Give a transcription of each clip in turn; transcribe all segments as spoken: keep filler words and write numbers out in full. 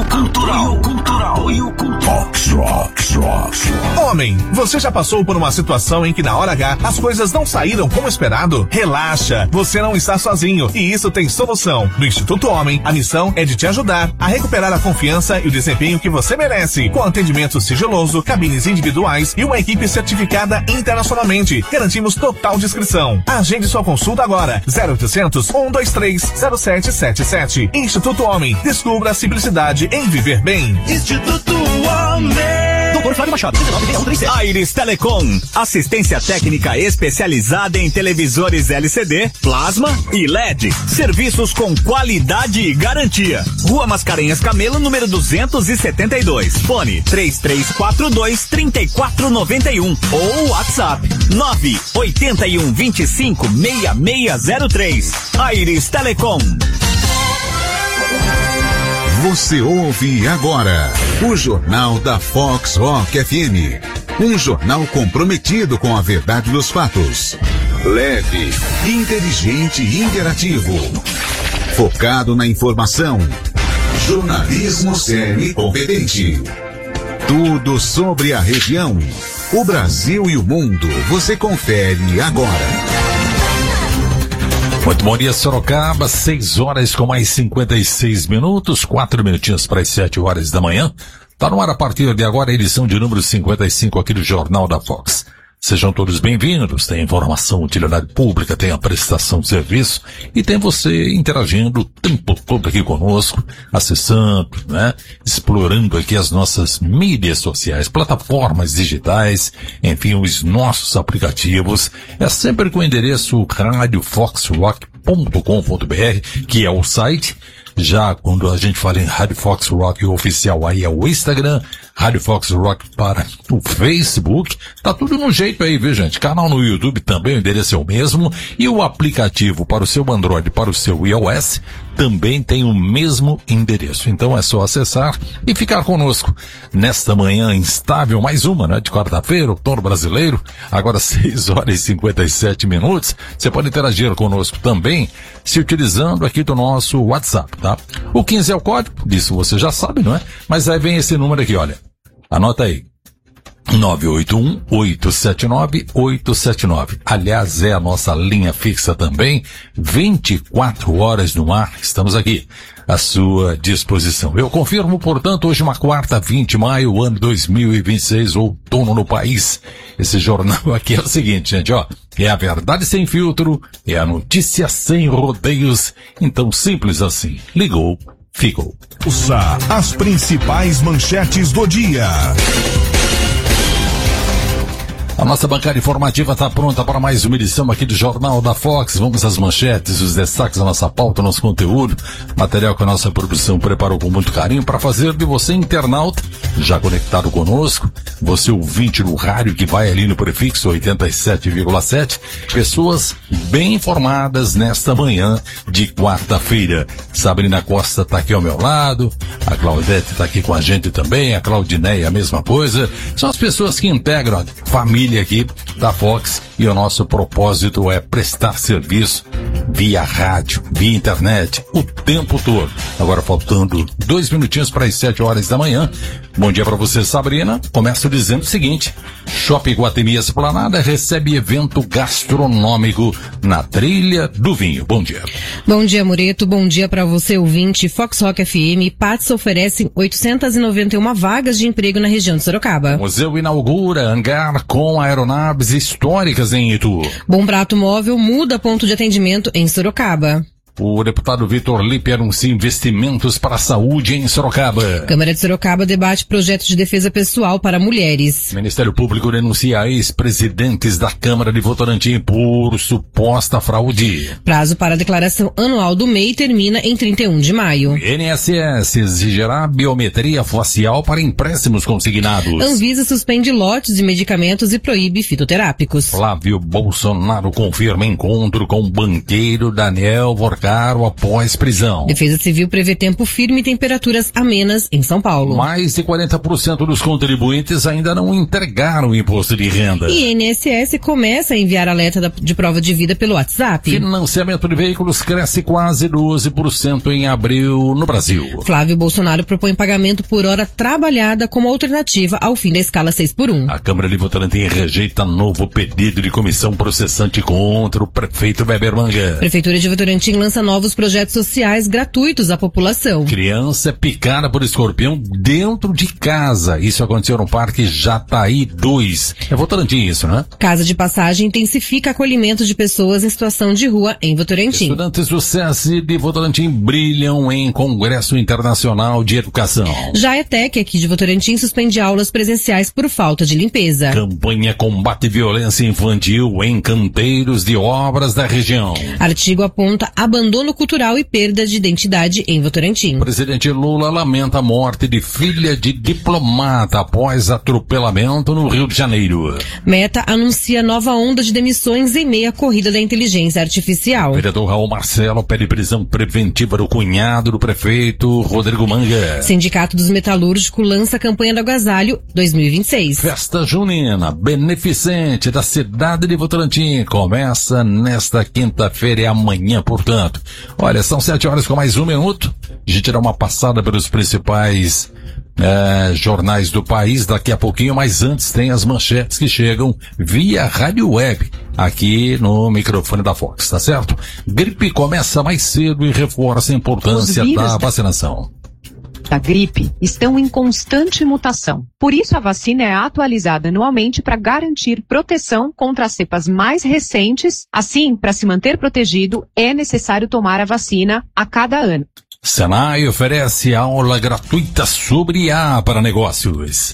cultural, cultural, apoio cultural. Fox Rocks, Rocks. Homem, você já passou por uma situação em que na hora H as coisas não saíram como esperado? Relaxa, você não está sozinho e isso tem solução. No Instituto Homem, a missão é de te ajudar a recuperar a confiança e o desempenho que você merece, com atendimento sigiloso, cabines individuais e uma equipe certificada internacionalmente. Garantimos total discrição. Agende sua consulta agora. zero oitocentos, um dois três, zero sete sete sete. Instituto Homem. Descubra a simplicidade em viver bem. Instituto Homem. Doutor Flávio Machado, dezenove mil cento e trinta. Aires Telecom, assistência técnica especializada em televisores L C D, plasma e L E D. Serviços com qualidade e garantia. Rua Mascarenhas Camelo, número duzentos e setenta e dois. Fone três três quatro dois, três quatro nove um ou WhatsApp nove oito um, vinte e cinco, seis seis zero três. Aires Telecom. Você ouve agora o Jornal da Fox Rock F M. Um jornal comprometido com a verdade dos fatos. Leve, inteligente e interativo. Focado na informação. Jornalismo sério e competente. Tudo sobre a região, o Brasil e o mundo. Você confere agora. Muito bom dia, Sorocaba, seis horas com mais cinquenta e seis minutos, quatro minutinhos para as sete horas da manhã. Tá no ar a partir de agora a edição de número cinquenta e cinco aqui do Jornal da Fox. Sejam todos bem-vindos, tem informação, utilidade pública, tem a prestação de serviço e tem você interagindo o tempo todo aqui conosco, acessando, né, explorando aqui as nossas mídias sociais, plataformas digitais, enfim, os nossos aplicativos. É sempre com o endereço rádio fox rock ponto com ponto b r, que é o site. Já quando a gente fala em Rádio Fox Rock oficial, aí é o Instagram, Rádio Fox Rock para o Facebook, tá tudo no jeito aí, viu gente? Canal no YouTube também, o endereço é o mesmo, e o aplicativo para o seu Android, para o seu iOS, também tem o mesmo endereço. Então é só acessar e ficar conosco nesta manhã instável, mais uma, né? De quarta-feira, outono brasileiro, agora seis horas e cinquenta e sete minutos. Você pode interagir conosco também, se utilizando aqui do nosso WhatsApp, tá? O quinze é o código, disso você já sabe, não é? Mas aí vem esse número aqui, olha. Anota aí. nove oito um, oito sete nove, oito sete nove. Aliás, é a nossa linha fixa também. vinte e quatro horas no ar. Estamos aqui à sua disposição. Eu confirmo, portanto, hoje uma quarta, vinte de maio, ano dois mil e vinte e seis, outono no país. Esse jornal aqui é o seguinte, gente, ó. É a verdade sem filtro, é a notícia sem rodeios. Então, simples assim. Ligou, ficou. Ouça as principais manchetes do dia. A nossa bancada informativa está pronta para mais uma edição aqui do Jornal da Fox. Vamos às manchetes, os destaques da nossa pauta, nosso conteúdo, material que a nossa produção preparou com muito carinho para fazer de você, internauta, já conectado conosco, você ouvinte do rádio que vai ali no prefixo oitenta e sete vírgula sete, pessoas bem informadas nesta manhã de quarta-feira. Sabrina Costa está aqui ao meu lado, a Claudete está aqui com a gente também, a Claudineia a mesma coisa. São as pessoas que integram a família aqui da Fox e o nosso propósito é prestar serviço via rádio, via internet, o tempo todo. Agora faltando dois minutinhos para as sete horas da manhã. Bom dia para você, Sabrina. Começo dizendo o seguinte: Shopping Guatemi Esplanada recebe evento gastronômico na Trilha do Vinho. Bom dia. Bom dia, Moreto. Bom dia para você, ouvinte. Fox Rock F M e Pats oferecem oitocentas e noventa e uma vagas de emprego na região de Sorocaba. O museu inaugura hangar com aeronaves históricas em Itu. Bom Prato Móvel muda ponto de atendimento em Sorocaba. O deputado Vitor Lippe anuncia investimentos para a saúde em Sorocaba. Câmara de Sorocaba debate projeto de defesa pessoal para mulheres. O Ministério Público denuncia ex-presidentes da Câmara de Votorantim por suposta fraude. Prazo para a declaração anual do M E I termina em trinta e um de maio. O I N S S exigirá biometria facial para empréstimos consignados. Anvisa suspende lotes de medicamentos e proíbe fitoterápicos. Flávio Bolsonaro confirma encontro com o banqueiro Daniel Vorquim caro após prisão. Defesa Civil prevê tempo firme e temperaturas amenas em São Paulo. Mais de quarenta por cento dos contribuintes ainda não entregaram o imposto de renda. E I N S S começa a enviar alerta de prova de vida pelo WhatsApp. Financiamento de veículos cresce quase doze por cento em abril no Brasil. Flávio Bolsonaro propõe pagamento por hora trabalhada como alternativa ao fim da escala seis por um. A Câmara de Votorantim rejeita novo pedido de comissão processante contra o prefeito Weber Manga. Prefeitura de Votorantim lança novos projetos sociais gratuitos à população. Criança picada por escorpião dentro de casa. Isso aconteceu no Parque Jataí dois. É Votorantim isso, né? Casa de Passagem intensifica acolhimento de pessoas em situação de rua em Votorantim. Estudantes do SESI de Votorantim brilham em Congresso Internacional de Educação. Já a ETEC aqui de Votorantim suspende aulas presenciais por falta de limpeza. Campanha combate violência infantil em canteiros de obras da região. Artigo aponta abandono cultural e perda de identidade em Votorantim. Presidente Lula lamenta a morte de filha de diplomata após atropelamento no Rio de Janeiro. Meta anuncia nova onda de demissões em meio à corrida da inteligência artificial. O vereador Raul Marcelo pede prisão preventiva do cunhado do prefeito Rodrigo Manga. Sindicato dos Metalúrgicos lança a campanha do agasalho dois mil e vinte e seis. Festa junina beneficente da cidade de Votorantim começa nesta quinta-feira e amanhã, portanto. Olha, são sete horas com mais um minuto. A gente dá uma passada pelos principais é, jornais do país daqui a pouquinho, mas antes tem as manchetes que chegam via rádio web aqui no microfone da Fox, tá certo? Gripe começa mais cedo e reforça a importância da vacinação. Da gripe estão em constante mutação. Por isso, a vacina é atualizada anualmente para garantir proteção contra as cepas mais recentes. Assim, para se manter protegido, é necessário tomar a vacina a cada ano. Senai oferece aula gratuita sobre I A para negócios.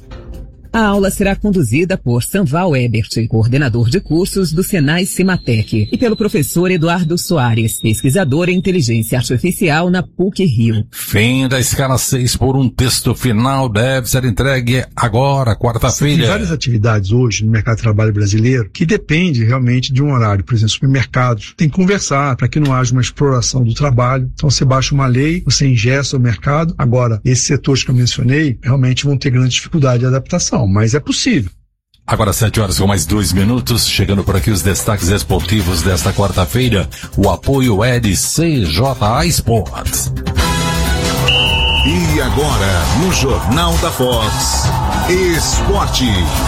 A aula será conduzida por Sanval Ebert, coordenador de cursos do Senai Cimatec, e pelo professor Eduardo Soares, pesquisador em inteligência artificial na P U C Rio. Fim da escala seis por um, texto final deve ser entregue agora, quarta-feira. Tem várias atividades hoje no mercado de trabalho brasileiro que depende realmente de um horário. Por exemplo, supermercados. Tem que conversar para que não haja uma exploração do trabalho. Então você baixa uma lei, você ingessa o mercado. Agora, esses setores que eu mencionei realmente vão ter grande dificuldade de adaptação. Mas é possível. Agora sete horas com mais dois minutos, chegando por aqui os destaques esportivos desta quarta-feira. O apoio é de C J A Sports. E agora, no Jornal da Fox, Esporte.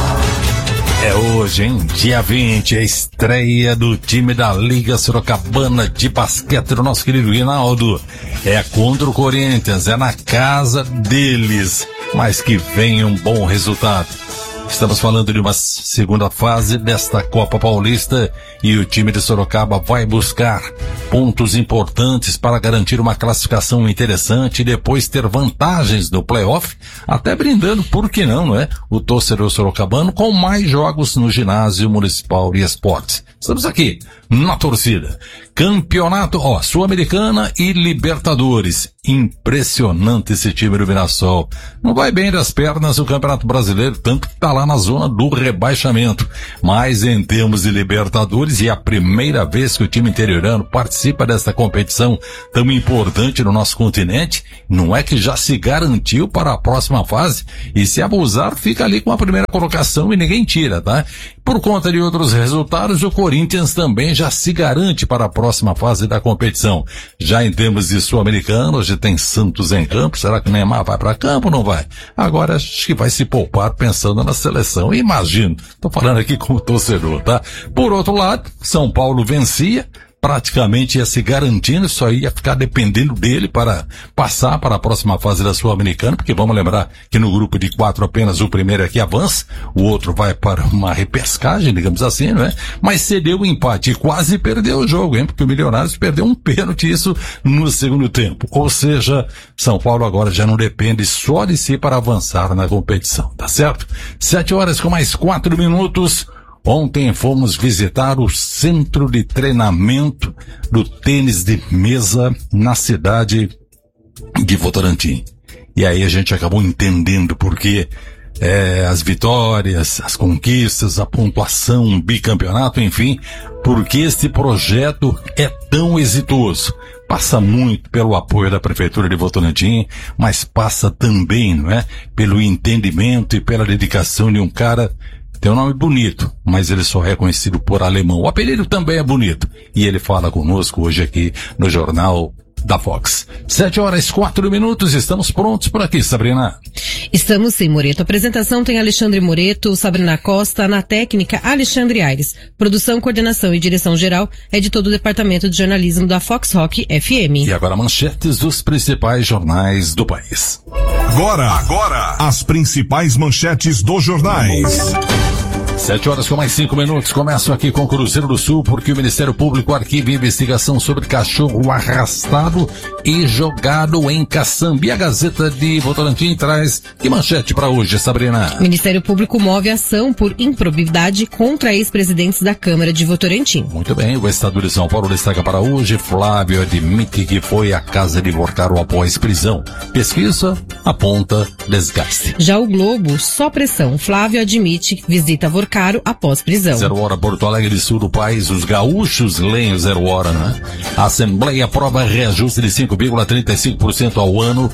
É hoje, hein? Dia vinte, a estreia do time da Liga Sorocabana de basquete do nosso querido Rinaldo. É contra o Corinthians, é na casa deles. Mas que venha um bom resultado. Estamos falando de uma segunda fase desta Copa Paulista e o time de Sorocaba vai buscar pontos importantes para garantir uma classificação interessante e depois ter vantagens no playoff, até brindando, por que não, não é? O torcedor sorocabano com mais jogos no ginásio municipal e esportes. Estamos aqui, na torcida. Campeonato, ó, Sul-Americana e Libertadores. Impressionante esse time do Mirassol. Não vai bem das pernas o Campeonato Brasileiro, tanto que tá lá na zona do rebaixamento. Mas em termos de Libertadores, e é a primeira vez que o time interiorano participa desta competição tão importante no nosso continente, não é que já se garantiu para a próxima fase? E se abusar, fica ali com a primeira colocação e ninguém tira, tá? Por conta de outros resultados, o Corinthians também já se garante para a próxima fase da competição. Já em termos de Sul-Americano, hoje tem Santos em campo. Será que o Neymar vai para campo ou não vai? Agora acho que vai se poupar pensando na seleção. Imagino. Tô falando aqui como torcedor, tá? Por outro lado, São Paulo vencia. Praticamente ia se garantindo, só ia ficar dependendo dele para passar para a próxima fase da Sul-Americana, porque vamos lembrar que no grupo de quatro apenas o primeiro é que avança, o outro vai para uma repescagem, digamos assim, não é? Mas cedeu o empate e quase perdeu o jogo, hein? Porque o Milionários perdeu um pênalti, isso no segundo tempo. Ou seja, São Paulo agora já não depende só de si para avançar na competição, tá certo? Sete horas com mais quatro minutos. Ontem fomos visitar o centro de treinamento do tênis de mesa na cidade de Votorantim. E aí a gente acabou entendendo porque é, as vitórias, as conquistas, a pontuação, um bicampeonato, enfim, porque este projeto é tão exitoso. Passa muito pelo apoio da Prefeitura de Votorantim, mas passa também, não é, pelo entendimento e pela dedicação de um cara. Tem um nome bonito, mas ele só é conhecido por alemão. O apelido também é bonito. E ele fala conosco hoje aqui no Jornal da Fox. Sete horas, quatro minutos, estamos prontos por aqui, Sabrina. Estamos sim, Moreto. A apresentação tem Alexandre Moreto, Sabrina Costa, na técnica, Alexandre Aires. Produção, coordenação e direção geral é de todo o departamento de jornalismo da Fox Rock F M. E agora manchetes dos principais jornais do país. Agora, agora, as principais manchetes dos jornais. Sete horas com mais cinco minutos. Começo aqui com o Cruzeiro do Sul, porque o Ministério Público arquiva investigação sobre cachorro arrastado e jogado em caçamba. E a Gazeta de Votorantim traz que manchete para hoje, Sabrina? O Ministério Público move ação por improbidade contra ex-presidentes da Câmara de Votorantim. Muito bem, o Estado de São Paulo destaca para hoje: Flávio admite que foi à casa de Vorcaro após prisão. Pesquisa aponta desgaste. Já o Globo, só pressão. Flávio admite visita Vorcaro Caro após prisão. Zero Hora, Porto Alegre, sul do país, os gaúchos leem o Zero Hora, né? A Assembleia aprova reajuste de cinco vírgula trinta e cinco por cento ao ano.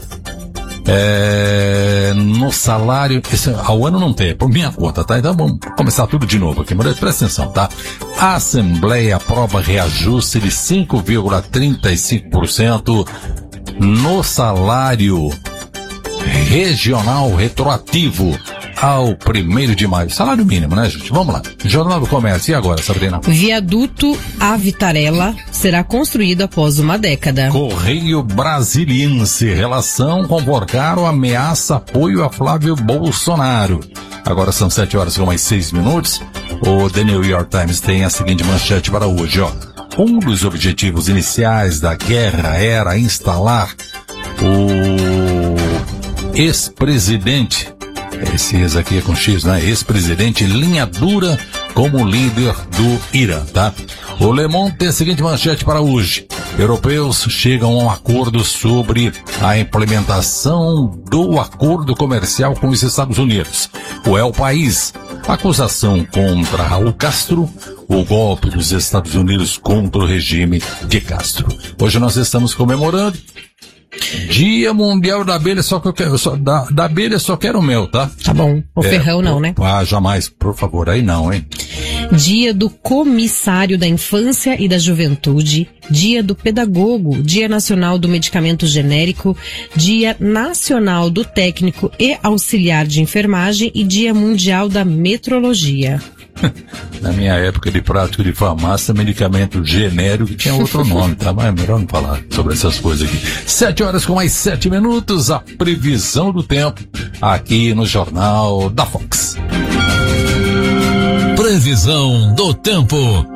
É, no salário, esse, ao ano não tem, é por minha conta, tá? Então vamos começar tudo de novo aqui, mas presta atenção, tá? A Assembleia aprova reajuste de cinco vírgula trinta e cinco por cento no salário regional retroativo ao primeiro de maio. Salário mínimo, né, gente? Vamos lá. Jornal do Comércio. E agora, Sabrina? Viaduto à Vitarella será construído após uma década. Correio Brasiliense. Relação com Vorcaro ameaça apoio a Flávio Bolsonaro. Agora são sete horas com mais seis minutos. O The New York Times tem a seguinte manchete para hoje, ó. Um dos objetivos iniciais da guerra era instalar o ex-presidente, esse ex aqui é com X, né? Ex-presidente linha dura como líder do Irã, tá? O Le Monde tem a seguinte manchete para hoje: europeus chegam a um acordo sobre a implementação do acordo comercial com os Estados Unidos. O El País, acusação contra Raul Castro, o golpe dos Estados Unidos contra o regime de Castro. Hoje nós estamos comemorando Dia Mundial da Abelha, só que eu quero, só, da, da abelha só quero o mel, tá? Tá bom. O é, ferrão não, né? Ah, jamais, por favor, aí não, hein? Dia do Comissário da Infância e da Juventude, Dia do Pedagogo, Dia Nacional do Medicamento Genérico, Dia Nacional do Técnico e Auxiliar de Enfermagem e Dia Mundial da Metrologia. Na minha época de prático de farmácia, medicamento genérico tinha outro nome, tá? Mas é melhor não falar sobre essas coisas aqui. Sete horas com mais sete minutos, a previsão do tempo aqui no Jornal da Fox. Previsão do tempo.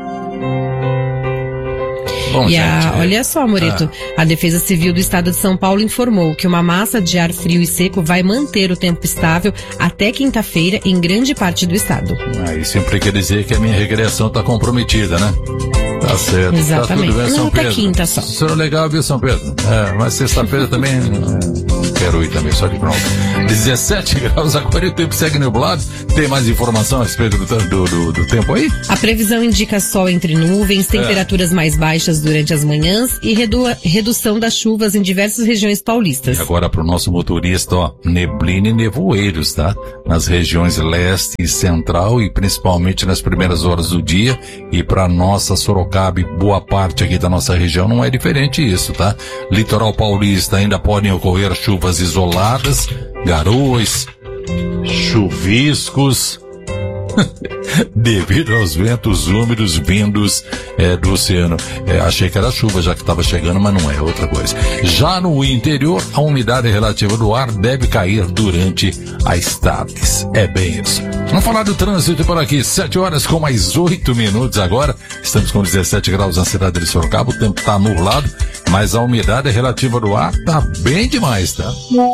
Bom, e a, gente, olha só, Moreto, ah. a Defesa Civil do Estado de São Paulo informou que uma massa de ar frio e seco vai manter o tempo estável até quinta-feira em grande parte do estado. Aí sempre quer dizer que a minha regressão está comprometida, né? Tá certo. Exatamente. Tá tudo bem, São Não, Pedro. tá quinta só. Isso é legal, viu, São Pedro? É, mas sexta-feira também é, quero ir também, só de pronto. dezessete graus, agora o tempo segue nublado. Tem mais informação a respeito do, do, do, do tempo aí? A previsão indica sol entre nuvens, temperaturas é. mais baixas durante as manhãs e redu redução das chuvas em diversas regiões paulistas. E agora para o nosso motorista, ó, neblina e nevoeiros, tá? Nas regiões leste e central e principalmente nas primeiras horas do dia. E para nossa Sorocaba e boa parte aqui da nossa região não é diferente isso, tá? Litoral paulista ainda podem ocorrer chuvas isoladas, garoas, chuviscos, devido aos ventos úmidos vindos é, do oceano. É, achei que era chuva já que estava chegando, mas não é, outra coisa. Já no interior, a umidade relativa do ar deve cair durante as tardes. É bem isso. Vamos falar do trânsito por aqui. Sete horas com mais oito minutos agora. Estamos com dezessete graus na cidade de Sorocaba. O tempo está nublado, mas a umidade relativa do ar tá bem demais, tá?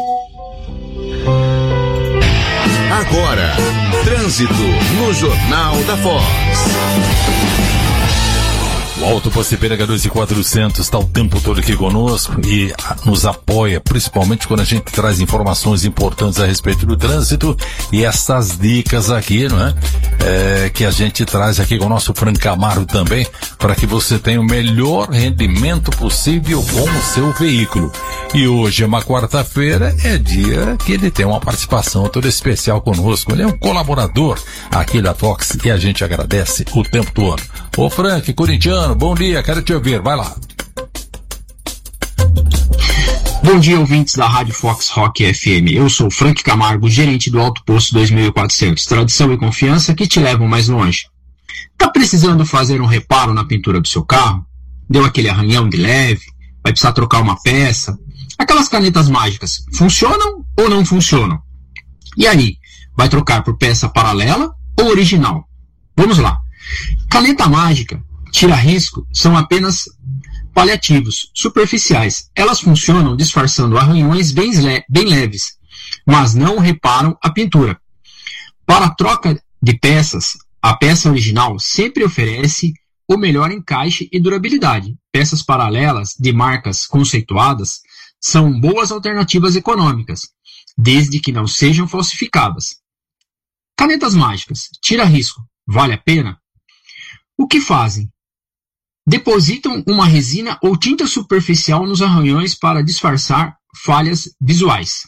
Agora, trânsito no Jornal da Fox. O Auto Posto Ipiranga dois mil e quatrocentos está o tempo todo aqui conosco e nos apoia, principalmente quando a gente traz informações importantes a respeito do trânsito e essas dicas aqui, não é? É que a gente traz aqui com o nosso Frank Camargo também, para que você tenha o melhor rendimento possível com o seu veículo. E hoje é uma quarta-feira, é dia que ele tem uma participação toda especial conosco. Ele é um colaborador aqui da Fox e a gente agradece o tempo todo. Ô Frank, corintiano, bom dia, quero te ouvir, vai lá. Bom dia, ouvintes da Rádio Fox Rock F M. Eu sou Frank Camargo, gerente do Auto Posto dois mil e quatrocentos. Tradição e confiança que te levam mais longe. Tá precisando fazer um reparo na pintura do seu carro? Deu aquele arranhão de leve? Vai precisar trocar uma peça? Aquelas canetas mágicas, funcionam ou não funcionam? E aí, vai trocar por peça paralela ou original? Vamos lá. Caneta mágica, tira-risco, são apenas paliativos, superficiais. Elas funcionam disfarçando arranhões bem, le- bem leves, mas não reparam a pintura. Para a troca de peças, a peça original sempre oferece o melhor encaixe e durabilidade. Peças paralelas de marcas conceituadas são boas alternativas econômicas, desde que não sejam falsificadas. Canetas mágicas, tira-risco, vale a pena? O que fazem? Depositam uma resina ou tinta superficial nos arranhões para disfarçar falhas visuais.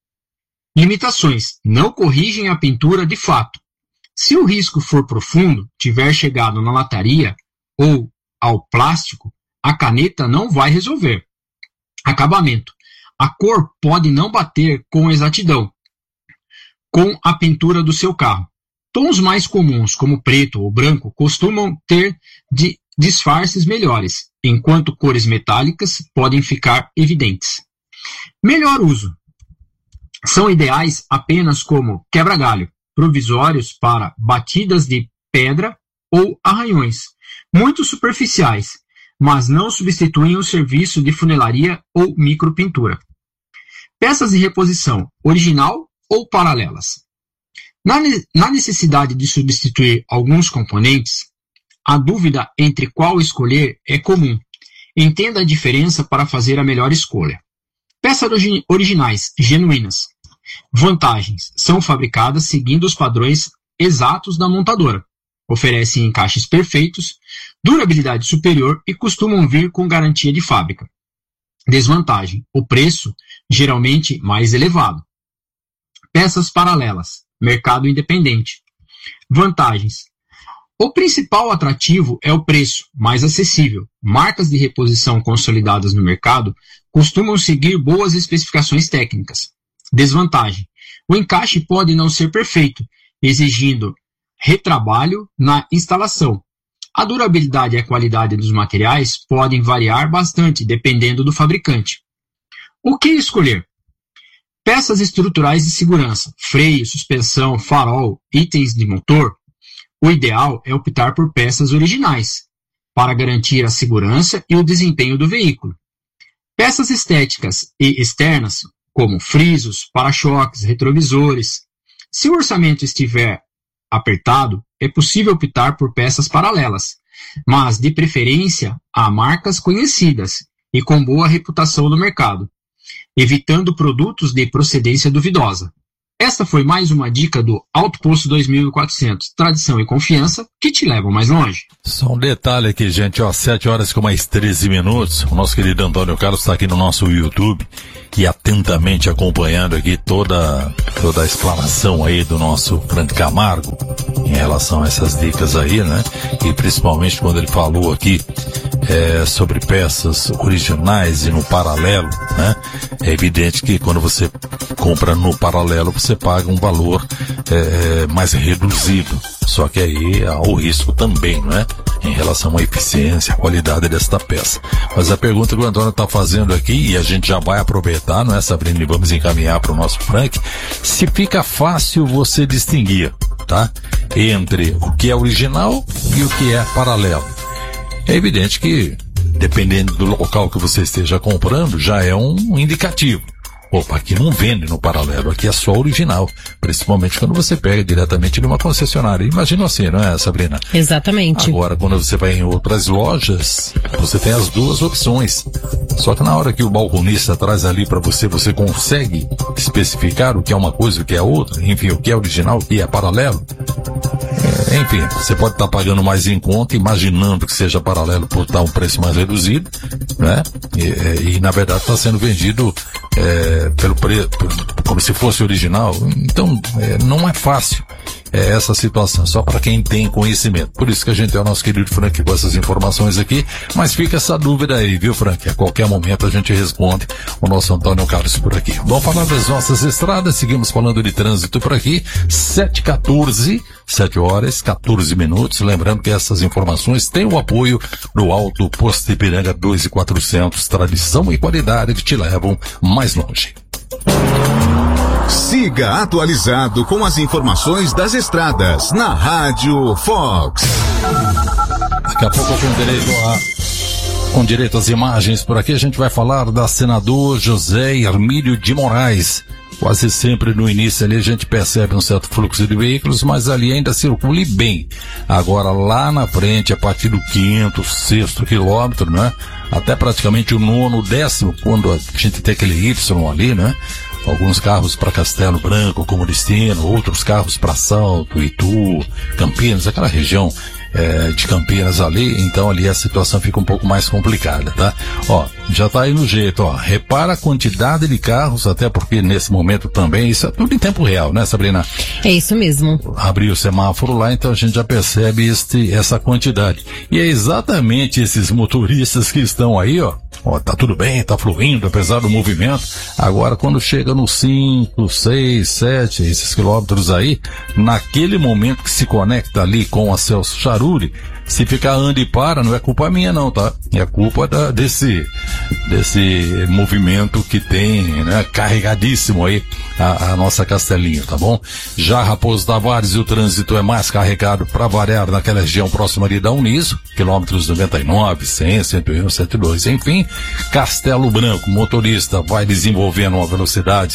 Limitações: não corrigem a pintura de fato. Se o risco for profundo, tiver chegado na lataria ou ao plástico, a caneta não vai resolver. Acabamento: a cor pode não bater com exatidão com a pintura do seu carro. Tons mais comuns, como preto ou branco, costumam ter de disfarces melhores, enquanto cores metálicas podem ficar evidentes. Melhor uso: são ideais apenas como quebra-galho, provisórios para batidas de pedra ou arranhões, muito superficiais, mas não substituem o serviço de funilaria ou micropintura. Peças de reposição, original ou paralelas. Na, na necessidade de substituir alguns componentes, a dúvida entre qual escolher é comum. Entenda a diferença para fazer a melhor escolha. Peças origi- originais, genuínas. Vantagens: são fabricadas seguindo os padrões exatos da montadora. Oferecem encaixes perfeitos, durabilidade superior e costumam vir com garantia de fábrica. Desvantagem: o preço geralmente mais elevado. Peças paralelas, mercado independente. Vantagens: o principal atrativo é o preço, mais acessível. Marcas de reposição consolidadas no mercado costumam seguir boas especificações técnicas. Desvantagem: o encaixe pode não ser perfeito, exigindo retrabalho na instalação. A durabilidade e a qualidade dos materiais podem variar bastante dependendo do fabricante. O que escolher? Peças estruturais de segurança, freio, suspensão, farol, itens de motor. O ideal é optar por peças originais, para garantir a segurança e o desempenho do veículo. Peças estéticas e externas, como frisos, para-choques, retrovisores. Se o orçamento estiver apertado, é possível optar por peças paralelas, mas de preferência a marcas conhecidas e com boa reputação no mercado, evitando produtos de procedência duvidosa. Esta foi mais uma dica do Auto Posto dois mil e quatrocentos, tradição e confiança que te levam mais longe. Só um detalhe aqui, gente, ó, sete horas com mais treze minutos, o nosso querido Antônio Carlos está aqui no nosso YouTube e atentamente acompanhando aqui toda, toda a explanação aí do nosso Frank Camargo em relação a essas dicas aí, né? E principalmente quando ele falou aqui é, sobre peças originais e no paralelo, né? É evidente que quando você compra no paralelo, você paga um valor é, mais reduzido. Só que aí há o risco também, não é? Em relação à eficiência, à qualidade desta peça. Mas a pergunta que o Antônio está fazendo aqui, e a gente já vai aproveitar, não é, Sabrina? E vamos encaminhar para o nosso Frank, se fica fácil você distinguir, tá? Entre o que é original e o que é paralelo. É evidente que, dependendo do local que você esteja comprando, já é um indicativo. Opa, aqui não vende no paralelo, aqui é só original, principalmente quando você pega diretamente de uma concessionária. Imagina assim, não é, Sabrina? Exatamente. Agora, quando você vai em outras lojas, você tem as duas opções. Só que na hora que o balconista traz ali para você, você consegue especificar o que é uma coisa e o que é outra, enfim, o que é original, o que é paralelo. É, enfim, você pode estar tá pagando mais em conta, imaginando que seja paralelo por estar um preço mais reduzido, né? E, e na verdade está sendo vendido é, pelo preço, como se fosse original. Então, é, não é fácil é, essa situação, só para quem tem conhecimento. Por isso que a gente é o nosso querido Frank com essas informações aqui, mas fica essa dúvida aí, viu, Frank? A qualquer momento a gente responde o nosso Antônio Carlos por aqui. Vamos falar das nossas estradas, seguimos falando de trânsito por aqui, sete e quatorze, sete horas, quatorze minutos. Lembrando que essas informações têm o apoio do Alto Posto Ipiranga dois mil e quatrocentos, tradição e qualidade que te levam mais longe. Siga atualizado com as informações das estradas na Rádio Fox. Daqui a pouco com direito a, com direito às imagens por aqui a gente vai falar da senador José Hermílio de Moraes. Quase sempre no início ali a gente percebe um certo fluxo de veículos, mas ali ainda circule bem. Agora lá na frente, a partir do quinto, sexto quilômetro, né? Até praticamente o nono, décimo, quando a gente tem aquele Y ali, né? Alguns carros para Castelo Branco como destino, outros carros para Salto, Itu, Campinas, aquela região é, de Campinas ali, então ali a situação fica um pouco mais complicada, tá? Ó, já tá aí no jeito, ó, repara a quantidade de carros, até porque nesse momento também, isso é tudo em tempo real, né, Sabrina? É isso mesmo. Abriu o semáforo lá, então a gente já percebe este, essa quantidade. E é exatamente esses motoristas que estão aí, ó, ó, tá tudo bem, tá fluindo, apesar do movimento. Agora, quando chega nos cinco, seis, sete, esses quilômetros aí, naquele momento que se conecta ali com a Celso Charuri, se ficar anda e para, não é culpa minha não, tá? É culpa da, desse, desse movimento que tem, né, carregadíssimo aí a, a nossa Castelinho, tá bom? Já Raposo Tavares, o trânsito é mais carregado para variar naquela região próxima ali da Uniso, quilômetros noventa e nove, cem, cento e um, cento e dois, enfim. Castelo Branco, motorista vai desenvolvendo uma velocidade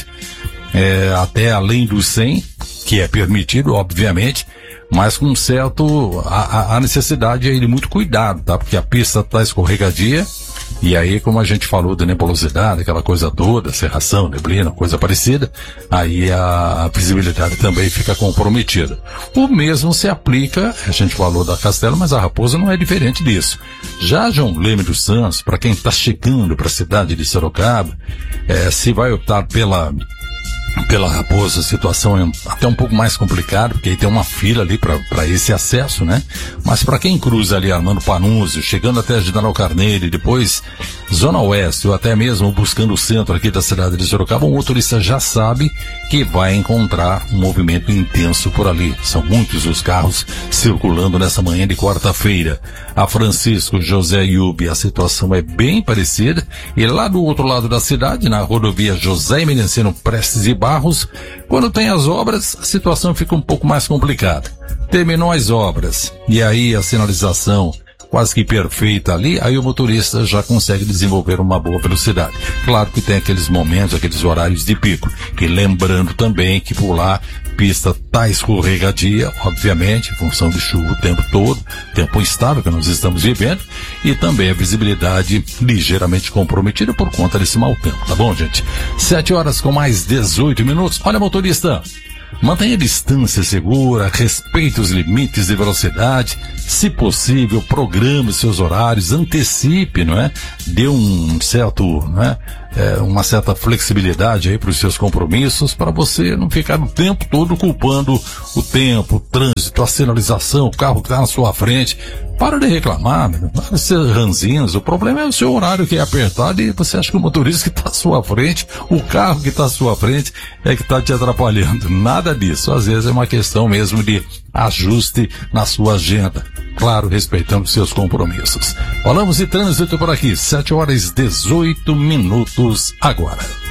é, até além dos cem, que é permitido, obviamente, mas com certo, a, a necessidade aí de muito cuidado, tá? Porque a pista tá escorregadia, e aí, como a gente falou da nebulosidade, aquela coisa toda, serração, neblina, coisa parecida, aí a, a visibilidade também fica comprometida. O mesmo se aplica, a gente falou da Castelo, mas a Raposa não é diferente disso. Já João Leme dos Santos, para quem tá chegando para a cidade de Sorocaba, é, se vai optar pela pela Raposa, a situação é até um pouco mais complicada, porque aí tem uma fila ali para esse acesso, né? Mas para quem cruza ali Armando Panunzio, chegando até General Carneiro e depois Zona Oeste, ou até mesmo buscando o centro aqui da cidade de Sorocaba, o motorista já sabe que vai encontrar um movimento intenso por ali. São muitos os carros circulando nessa manhã de quarta-feira. A Francisco José Iube, a situação é bem parecida, e lá do outro lado da cidade, na rodovia José Emerenciano Prestes e Barros, quando tem as obras, a situação fica um pouco mais complicada. Terminou as obras, e aí a sinalização quase que perfeita ali, aí o motorista já consegue desenvolver uma boa velocidade. Claro que tem aqueles momentos, aqueles horários de pico, e lembrando também que por lá, pista tá escorregadia, obviamente, em função de chuva o tempo todo, tempo instável que nós estamos vivendo, e também a visibilidade ligeiramente comprometida por conta desse mau tempo, tá bom, gente? Sete horas com mais dezoito minutos. Olha, motorista, mantenha a distância segura, respeite os limites de velocidade, se possível, programe seus horários, antecipe, não é? Dê um certo, não é? É, uma certa flexibilidade aí para os seus compromissos, para você não ficar o tempo todo culpando o tempo, o trânsito, a sinalização, o carro que está na sua frente. Para de reclamar, para de ser ranzinhos. O problema é o seu horário que é apertado e você acha que o motorista que está à sua frente, o carro que está à sua frente é que está te atrapalhando. Nada disso. Às vezes é uma questão mesmo de ajuste na sua agenda. Claro, respeitando seus compromissos. Falamos de trânsito por aqui. sete horas e dezoito minutos agora.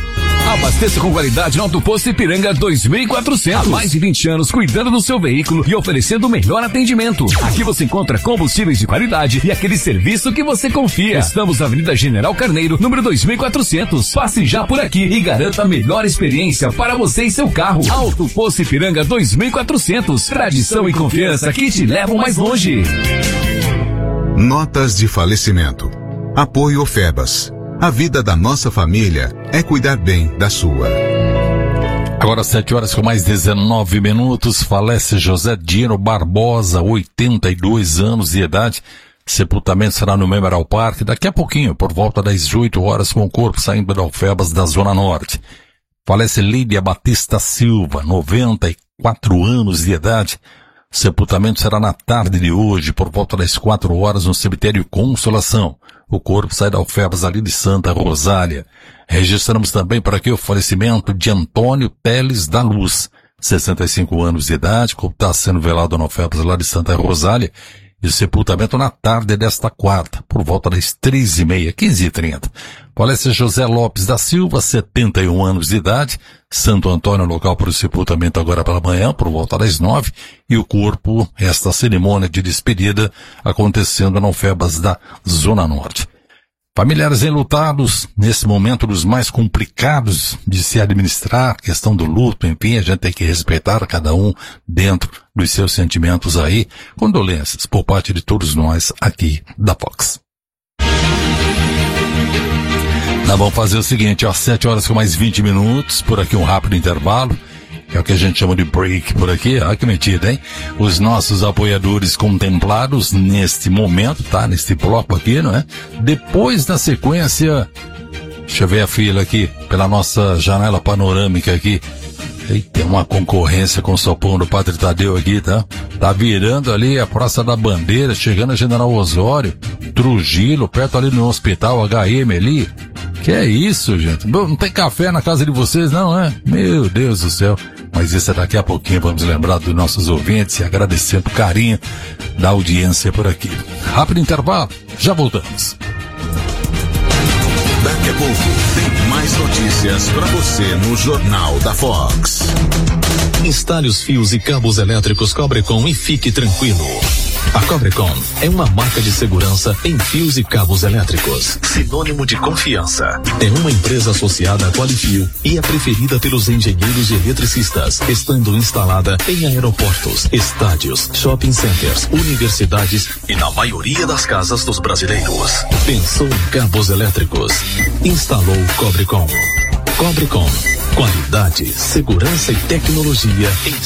Abasteça com qualidade no Auto Posto Ipiranga dois mil e quatrocentos. Há mais de vinte anos cuidando do seu veículo e oferecendo o melhor atendimento. Aqui você encontra combustíveis de qualidade e aquele serviço que você confia. Estamos na Avenida General Carneiro, número dois mil e quatrocentos. Passe já por aqui e garanta a melhor experiência para você e seu carro. Auto Posto Ipiranga dois mil e quatrocentos. Tradição e confiança que te levam mais longe. Notas de falecimento. Apoio Ofebas. A vida da nossa família é cuidar bem da sua. Agora sete horas com mais dezenove minutos, falece José Dino Barbosa, oitenta e dois anos de idade. Sepultamento será no Memorial Park daqui a pouquinho, por volta das dezoito horas, com o corpo saindo da Ofebas da Zona Norte. Falece Lídia Batista Silva, noventa e quatro anos de idade. Sepultamento será na tarde de hoje, por volta das quatro horas, no cemitério Consolação. O corpo sai da Ofebas ali de Santa Rosália. Registramos também por aqui o falecimento de Antônio Teles da Luz, sessenta e cinco anos de idade, que está sendo velado na Ofebas lá de Santa Rosália. E o sepultamento na tarde desta quarta, por volta das três e meia, quinze e trinta. Falece José Lopes da Silva, setenta e um anos de idade. Santo Antônio, local para o sepultamento agora pela manhã, por volta das nove. E o corpo, esta cerimônia de despedida, acontecendo na Ofebas da Zona Norte. Familiares enlutados, nesse momento dos mais complicados de se administrar, questão do luto, enfim, a gente tem que respeitar cada um dentro dos seus sentimentos aí. Condolências por parte de todos nós aqui da Fox. Nós vamos fazer o seguinte, ó, sete horas com mais vinte minutos, por aqui um rápido intervalo. É o que a gente chama de break por aqui, olha que mentira, hein? Os nossos apoiadores contemplados neste momento, tá? Neste bloco aqui, não é? Depois da sequência, deixa eu ver a fila aqui, pela nossa janela panorâmica aqui. Eita, tem uma concorrência com o sopão do Padre Tadeu aqui, tá? Tá virando ali a Praça da Bandeira, chegando a General Osório, Trujillo, perto ali no Hospital H M ali. Que é isso, gente? Não tem café na casa de vocês, não, é? Meu Deus do céu. Mas isso é daqui a pouquinho, vamos lembrar dos nossos ouvintes e agradecendo o carinho da audiência por aqui. Rápido intervalo, já voltamos. Daqui a pouco tem mais notícias para você no Jornal da Fox. Instale os fios e cabos elétricos Cobrecon e fique tranquilo. A Cobrecon é uma marca de segurança em fios e cabos elétricos, sinônimo de confiança. É uma empresa associada à Qualifio e é preferida pelos engenheiros e eletricistas, estando instalada em aeroportos, estádios, shopping centers, universidades e na maioria das casas dos brasileiros. Pensou em cabos elétricos? Instalou Cobrecon. Cobrecon. Qualidade, segurança e tecnologia em